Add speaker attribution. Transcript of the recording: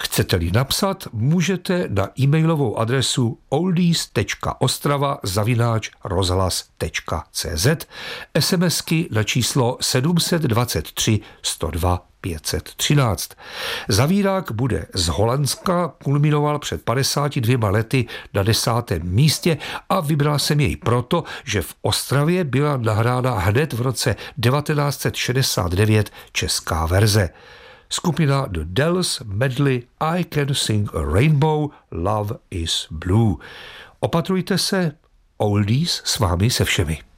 Speaker 1: Chcete-li napsat, můžete na e-mailovou adresu oldies.ostrava@rozhlas.cz, smsky na číslo 723 102 513. Zavírák bude z Holandska, kulminoval před 52 lety na 10. místě a vybral jsem jej proto, že v Ostravě byla nahrána hned v roce 1969 česká verze. Skupina The Dells medley I Can Sing a Rainbow, Love is Blue. Opatrujte se, Oldies s vámi se všemi.